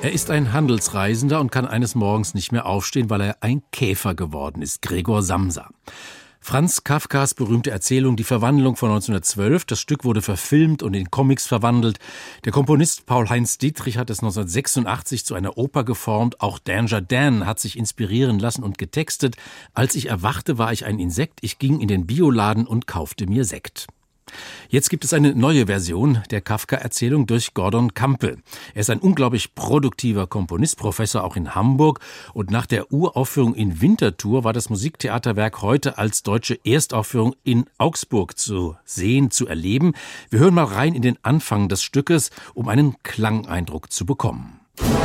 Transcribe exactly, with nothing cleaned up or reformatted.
Er ist ein Handelsreisender und kann eines Morgens nicht mehr aufstehen, weil er ein Käfer geworden ist, Gregor Samsa. Franz Kafkas berühmte Erzählung Die Verwandlung von neunzehnhundertzwölf. Das Stück wurde verfilmt und in Comics verwandelt. Der Komponist Paul-Heinz Dietrich hat es neunzehnhundertsechsundachtzig zu einer Oper geformt. Auch Danger Dan hat sich inspirieren lassen und getextet. Als ich erwachte, war ich ein Insekt. Ich ging in den Bioladen und kaufte mir Sekt. Jetzt gibt es eine neue Version der Kafka-Erzählung durch Gordon Campbell. Er ist ein unglaublich produktiver Komponist, Professor auch in Hamburg. Und nach der Uraufführung in Winterthur war das Musiktheaterwerk heute als deutsche Erstaufführung in Augsburg zu sehen, zu erleben. Wir hören mal rein in den Anfang des Stückes, um einen Klangeindruck zu bekommen.